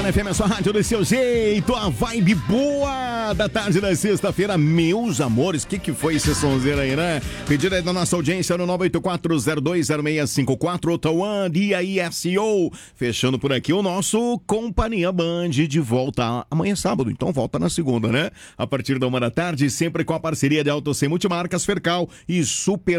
Morada FM, a sua rádio do seu jeito, a vibe boa da tarde da sexta-feira, meus amores. Que foi esse sonzeiro aí, né? Pedido aí da nossa audiência no 984-020654, Otawan, DISO. Fechando por aqui o nosso Companhia Band de volta amanhã sábado, então volta na segunda, né? A partir da 1 da tarde, sempre com a parceria de Auto Sem Multimarcas, Fercal e Super